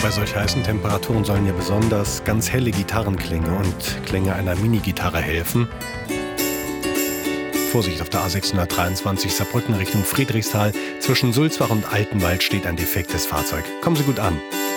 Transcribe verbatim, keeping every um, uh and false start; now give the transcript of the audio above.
Bei solch heißen Temperaturen sollen ja besonders ganz helle Gitarrenklänge und Klänge einer Minigitarre helfen. Vorsicht auf der A sechshundertdreiundzwanzig Saarbrücken Richtung Friedrichsthal. Zwischen Sulzbach und Altenwald steht ein defektes Fahrzeug. Kommen Sie gut an.